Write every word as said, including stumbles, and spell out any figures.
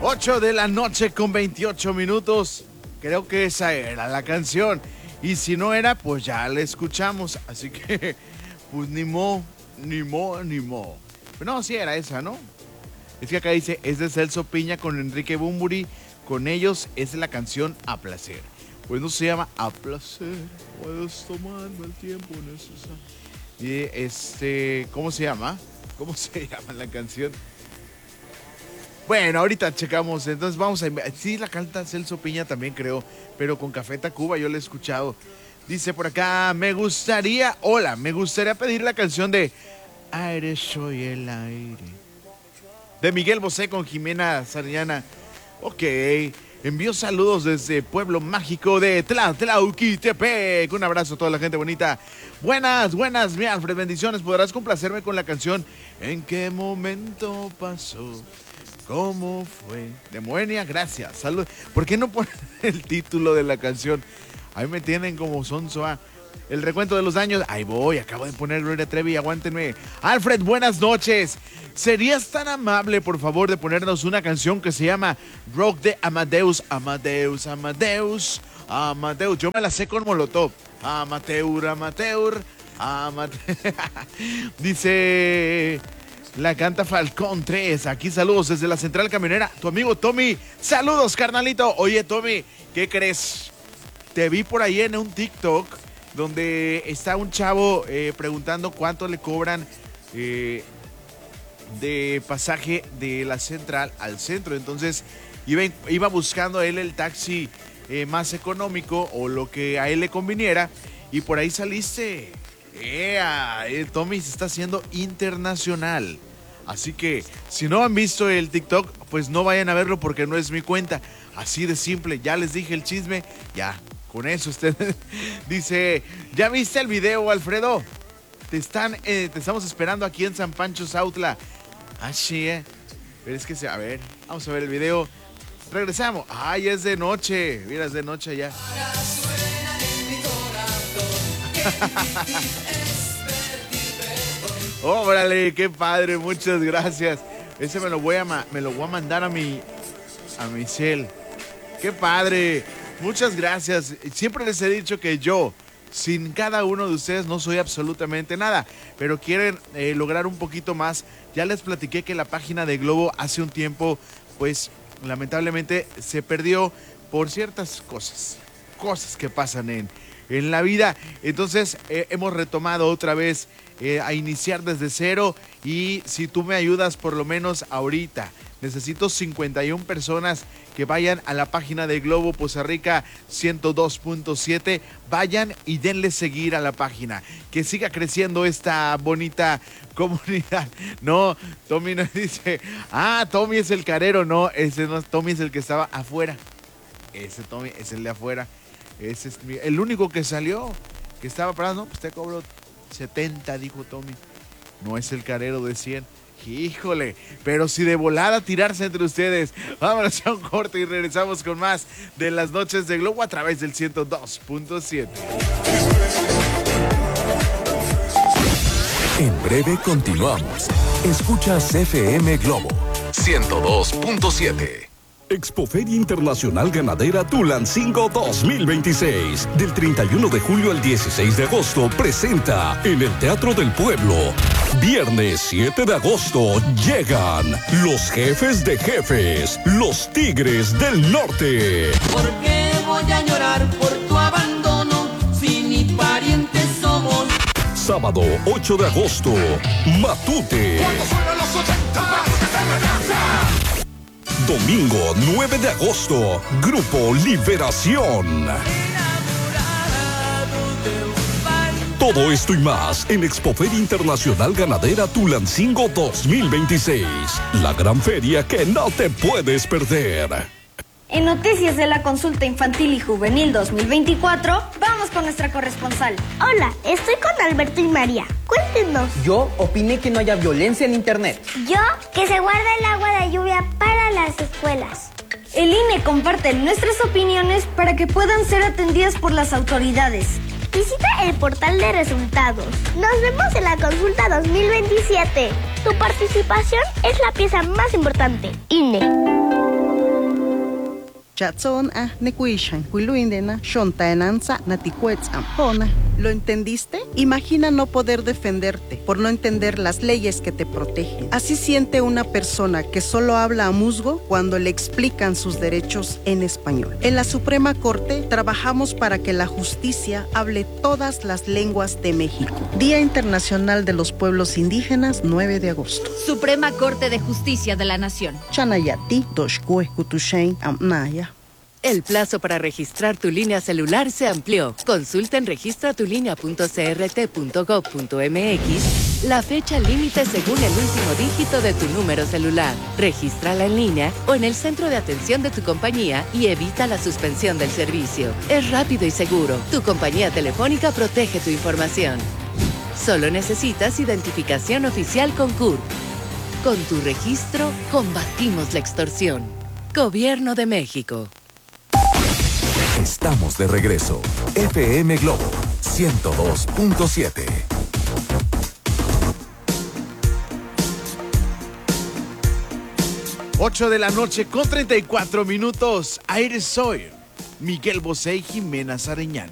ocho de la noche con veintiocho minutos. Creo que esa era la canción. Y si no era, pues ya la escuchamos. Así que, pues ni mo, ni mo, ni mo. Pero no, sí era esa, ¿no? Es que acá dice, es de Celso Piña con Enrique Bunbury. Con ellos es la canción A Placer. Pues no se llama A Placer. Puedes tomarme el tiempo necesario. Y este, ¿cómo se llama? ¿Cómo se llama la canción? Bueno, ahorita checamos. Entonces vamos a... Sí, la canta Celso Piña también, creo. Pero con Café Tacuba yo la he escuchado. Dice por acá, me gustaría... Hola, me gustaría pedir la canción de Aire soy el aire. De Miguel Bosé con Jimena Sariñana. Ok. Envío saludos desde Pueblo Mágico de Tlatlauquitepec. Un abrazo a toda la gente bonita. Buenas, buenas, mi Alfred, bendiciones. ¿Podrás complacerme con la canción ¿En qué momento pasó? ¿Cómo fue? De Moenia, gracias. Salud. ¿Por qué no ponen el título de la canción? Ahí me tienen como sonso. ¿Ah? El recuento de los daños. Ahí voy, acabo de poner Gloria Trevi, aguántenme. Alfred, buenas noches. ¿Serías tan amable, por favor, de ponernos una canción que se llama Rock de Amadeus, Amadeus, Amadeus, Amadeus? Yo me la sé con Molotov. Amateur, Amateur, Amateur. Dice, la canta Falcón tres. Aquí saludos desde la Central Camionera. Tu amigo Tommy. Saludos, carnalito. Oye, Tommy, ¿qué crees? Te vi por ahí en un TikTok donde está un chavo eh, preguntando cuánto le cobran eh, de pasaje de la Central al centro. Entonces iba, iba buscando él el taxi eh, más económico o lo que a él le conviniera, y por ahí saliste. ¡Ea! Eh, Tommy se está haciendo internacional. Así que si no han visto el TikTok, pues no vayan a verlo porque no es mi cuenta. Así de simple, ya les dije el chisme, ya. Con eso usted dice, ¿ya viste el video, Alfredo? Te están, eh, te estamos esperando aquí en San Pancho Sautla. Ah, sí, eh. Pero es que, se, a ver, vamos a ver el video. Regresamos. Ay, es de noche. Mira, es de noche ya. Órale, qué padre, muchas gracias. Ese me lo voy a, me lo voy a mandar a mi, a mi cel. Qué padre. Muchas gracias. Siempre les he dicho que yo, sin cada uno de ustedes, no soy absolutamente nada. Pero quieren eh, lograr un poquito más. Ya les platiqué que la página de Globo hace un tiempo, pues, lamentablemente se perdió por ciertas cosas. Cosas que pasan en, en la vida. Entonces, eh, hemos retomado otra vez eh, a iniciar desde cero. Y si tú me ayudas, por lo menos ahorita, necesito cincuenta y una personas que vayan a la página de Globo Poza Rica ciento dos punto siete. Vayan y denle seguir a la página. Que siga creciendo esta bonita comunidad. No, Tommy no dice, ah, Tommy es el carero. No, ese no, Tommy es el que estaba afuera. Ese Tommy es el de afuera. Ese es mi, el único que salió, que estaba parado. No, pues te cobro setenta, dijo Tommy. No es el carero de cien. Híjole, pero si de volada tirarse entre ustedes. Vámonos a un corte y regresamos con más de las noches de Globo a través del ciento dos punto siete. En breve continuamos. Escuchas F M Globo ciento dos punto siete. Expoferia Internacional Ganadera Tulancingo dos mil veintiséis. Del treinta y uno de julio al dieciséis de agosto presenta en el Teatro del Pueblo. Viernes siete de agosto llegan los jefes de jefes, los Tigres del Norte. ¿Por qué voy a llorar por tu abandono si ni parientes somos? Sábado ocho de agosto, Matute. Cuando suenan los ochenta más que se regresa. Domingo nueve de agosto, Grupo Liberación. Todo esto y más en Expoferia Internacional Ganadera Tulancingo dos mil veintiséis. La gran feria que no te puedes perder. En Noticias de la Consulta Infantil y Juvenil dos mil veinticuatro, vamos con nuestra corresponsal. Hola, estoy con Alberto y María. Cuéntenos. Yo opiné que no haya violencia en internet. Yo, que se guarda el agua de lluvia para las escuelas. El I N E comparte nuestras opiniones para que puedan ser atendidas por las autoridades. Visita el portal de resultados. Nos vemos en la consulta dos mil veintisiete. Tu participación es la pieza más importante. I N E. Chatson a nekuishan, kuiluindena, shontaenanza, naticuetzam, hona. ¿Lo entendiste? Imagina no poder defenderte por no entender las leyes que te protegen. Así siente una persona que solo habla a musgo cuando le explican sus derechos en español. En la Suprema Corte trabajamos para que la justicia hable todas las lenguas de México. Día Internacional de los Pueblos Indígenas, nueve de agosto. Suprema Corte de Justicia de la Nación. Chanayati, Doshkue, Kutushain, Amnaya. El plazo para registrar tu línea celular se amplió. Consulta en registra tu línea punto c r t punto gov punto m x la fecha límite según el último dígito de tu número celular. Regístrala en línea o en el centro de atención de tu compañía y evita la suspensión del servicio. Es rápido y seguro. Tu compañía telefónica protege tu información. Solo necesitas identificación oficial con C U R. Con tu registro, combatimos la extorsión. Gobierno de México. Estamos de regreso. F M Globo ciento dos punto siete. ocho de la noche con treinta y cuatro minutos. Aire Soy. Miguel Bosé y Jimena Sariñán.